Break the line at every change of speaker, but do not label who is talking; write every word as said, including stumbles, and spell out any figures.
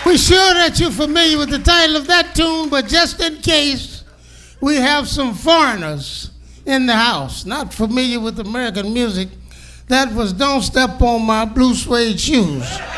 We're sure that you're familiar with the title of that tune, but just in case, we have some foreigners in the house, not familiar with American music. That was Don't Step on My Blue Suede Shoes.